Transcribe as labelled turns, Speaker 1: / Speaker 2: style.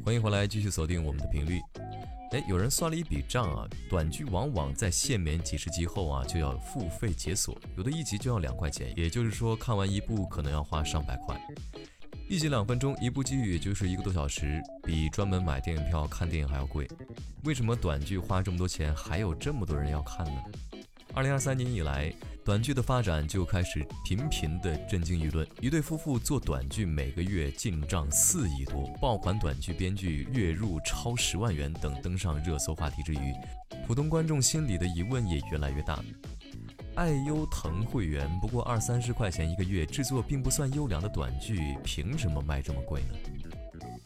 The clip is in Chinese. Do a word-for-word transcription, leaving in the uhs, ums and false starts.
Speaker 1: 欢迎回来，继续锁定我们的频率。哎，有人算了一笔账啊，短剧往往在限免几十集后啊，就要付费解锁，有的一集就要两块钱，也就是说看完一部可能要花上百块。一集两分钟，一部剧也就是一个多小时，比专门买电影票看电影还要贵。为什么短剧花这么多钱，还有这么多人要看呢？二零二三年以来，短剧的发展就开始频频的震惊舆论。一对夫妇做短剧，每个月进账四亿多，爆款短剧编剧月入超十万元等登上热搜话题之余，普通观众心里的疑问也越来越大。爱优腾会员不过二三十块钱一个月，制作并不算优良的短剧，凭什么卖这么贵呢？